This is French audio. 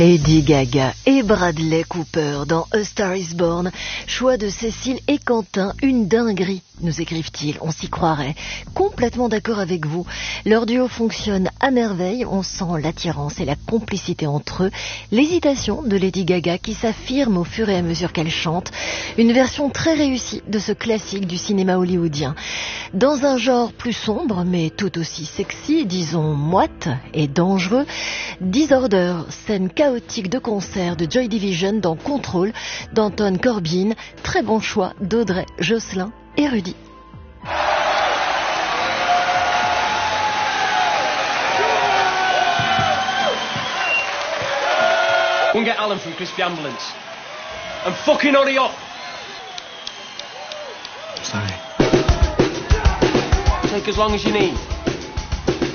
Lady Gaga et Bradley Cooper dans A Star Is Born, choix de Cécile et Quentin, une dinguerie, nous écrivent-ils, on s'y croirait. Complètement d'accord avec vous, leur duo fonctionne à merveille, on sent l'attirance et la complicité entre eux, l'hésitation de Lady Gaga qui s'affirme au fur et à mesure qu'elle chante, une version très réussie de ce classique du cinéma hollywoodien. Dans un genre plus sombre, mais tout aussi sexy, disons moite et dangereux, Disorder, scène chaotique de concert de Joy Division dans Control d'Anton Corbijn, très bon choix d'Audrey Jocelyn et Rudy. Go and get Alan from Crispy Ambulance. And fucking hurry up! Sorry. Take as long as you need.